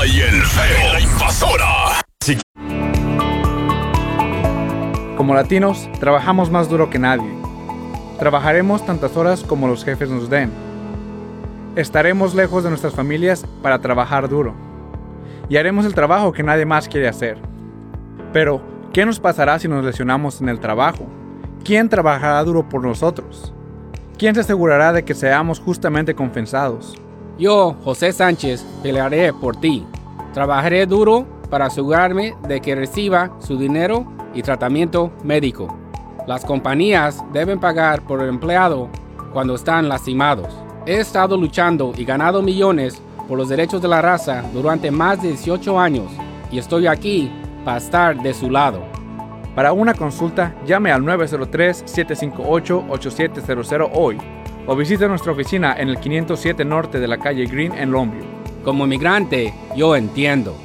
Chela y el Feo. La Invasora. Sí. Como latinos, trabajamos más duro que nadie. Trabajaremos tantas horas como los jefes nos den. Estaremos lejos de nuestras familias para trabajar duro. Y haremos el trabajo que nadie más quiere hacer. Pero, ¿qué nos pasará si nos lesionamos en el trabajo? ¿Quién trabajará duro por nosotros? ¿Quién se asegurará de que seamos justamente compensados? Yo, José Sánchez, pelearé por ti. Trabajaré duro para asegurarme de que reciba su dinero y tratamiento médico. Las compañías deben pagar por el empleado cuando están lastimados. He estado luchando y ganado millones por los derechos de la raza durante más de 18 años y estoy aquí para estar de su lado. Para una consulta, llame al 903-758-8700 hoy o visite nuestra oficina en el 507 Norte de la calle Green en Longview. Como migrante, yo entiendo.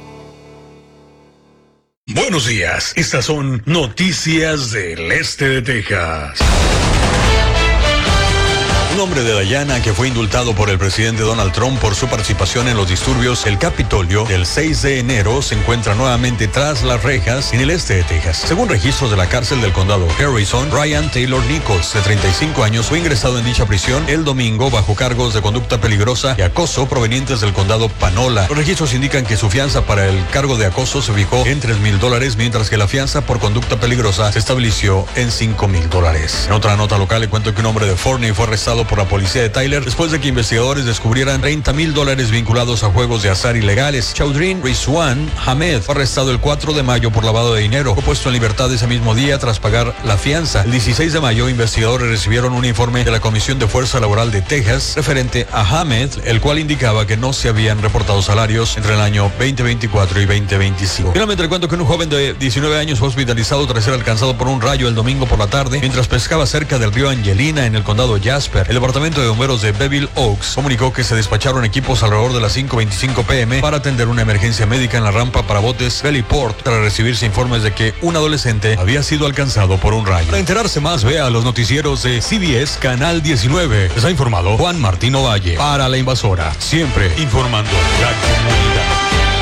Buenos días, estas son noticias del este de Texas. Un hombre de Dayana que fue indultado por el presidente Donald Trump por su participación en los disturbios del Capitolio del 6 de enero se encuentra nuevamente tras las rejas en el este de Texas. Según registros de la cárcel del condado Harrison, Brian Taylor Nichols, de 35 años, fue ingresado en dicha prisión el domingo bajo cargos de conducta peligrosa y acoso provenientes del condado Panola. Los registros indican que su fianza para el cargo de acoso se fijó en $3,000, mientras que la fianza por conducta peligrosa se estableció en $5,000. En otra nota local le cuento que un hombre de Forney fue arrestado por la policía de Tyler después de que investigadores descubrieran $30,000 vinculados a juegos de azar ilegales. Chaudhry Rizwan Ahmed fue arrestado el 4 de mayo por lavado de dinero. Fue puesto en libertad ese mismo día tras pagar la fianza. El 16 de mayo, investigadores recibieron un informe de la Comisión de Fuerza Laboral de Texas referente a Ahmed, el cual indicaba que no se habían reportado salarios entre el año 2024 y 2025. Finalmente le cuento que un joven de 19 años fue hospitalizado tras ser alcanzado por un rayo el domingo por la tarde mientras pescaba cerca del río Angelina en el condado Jasper. El departamento de bomberos de Beverly Oaks comunicó que se despacharon equipos alrededor de las 5:25 p.m. para atender una emergencia médica en la rampa para botes Bellyport tras recibirse informes de que un adolescente había sido alcanzado por un rayo. Para enterarse más, vea los noticieros de CBS Canal 19. Les ha informado Juan Martín Ovalle para La Invasora, siempre informando la comunidad.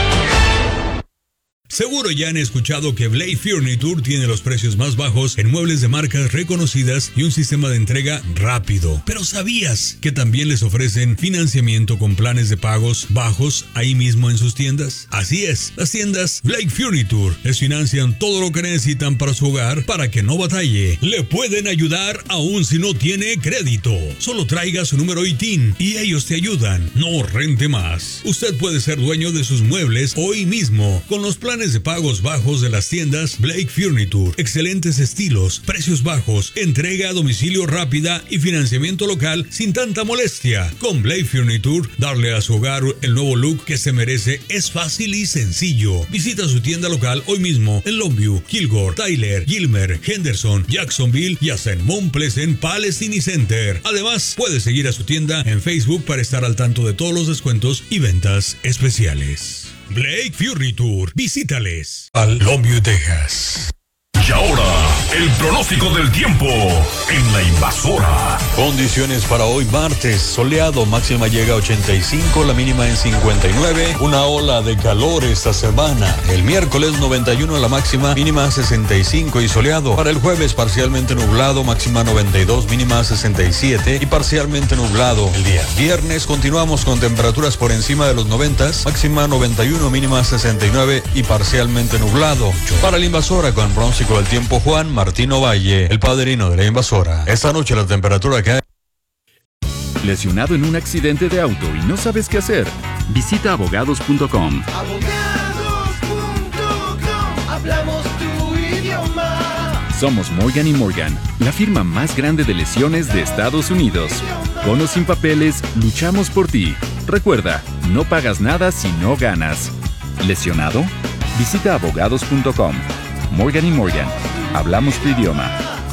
Seguro ya han escuchado que Blake Furniture tiene los precios más bajos en muebles de marcas reconocidas y un sistema de entrega rápido. Pero ¿sabías que también les ofrecen financiamiento con planes de pagos bajos ahí mismo en sus tiendas? Así es, las tiendas Blake Furniture les financian todo lo que necesitan para su hogar para que no batalle. Le pueden ayudar aún si no tiene crédito. Solo traiga su número ITIN y ellos te ayudan. No rente más. Usted puede ser dueño de sus muebles hoy mismo con los planes de pagos bajos de las tiendas Blake Furniture. Excelentes estilos, precios bajos, entrega a domicilio rápida y financiamiento local sin tanta molestia. Con Blake Furniture, darle a su hogar el nuevo look que se merece es fácil y sencillo. Visita su tienda local hoy mismo en Longview, Kilgore, Tyler, Gilmer, Henderson, Jacksonville y hasta en Mount Pleasant Palestine Center. Además, puede seguir a su tienda en Facebook para estar al tanto de todos los descuentos y ventas especiales. Blake Furniture, visítales al Longview, Texas. Y ahora, el pronóstico del tiempo en La Invasora. Condiciones para hoy martes: soleado, máxima llega a 85, la mínima en 59. Una ola de calor esta semana. El miércoles 91, la máxima, mínima 65 y soleado. Para el jueves parcialmente nublado, máxima 92, mínima 67 y parcialmente nublado el día. Viernes continuamos con temperaturas por encima de los 90, máxima 91, mínima 69 y parcialmente nublado. Para La Invasora con pronóstico del tiempo, Juan Martín Ovalle, el padrino de La Invasora. Esta noche la temperatura que hay. ¿Lesionado en un accidente de auto y no sabes qué hacer? Visita abogados.com. Abogados.com, hablamos tu idioma. Somos Morgan & Morgan, la firma más grande de lesiones de Estados Unidos. Con o sin papeles, luchamos por ti. Recuerda, no pagas nada si no ganas. ¿Lesionado? Visita abogados.com. Morgan & Morgan, hablamos tu idioma.